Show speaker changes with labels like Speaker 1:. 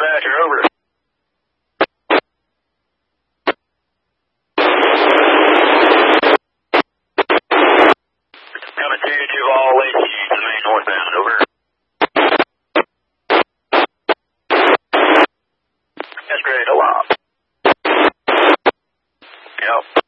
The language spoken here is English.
Speaker 1: dispatcher, over. Coming to you, all late to the main northbound, over. That's great, a lot. Yep.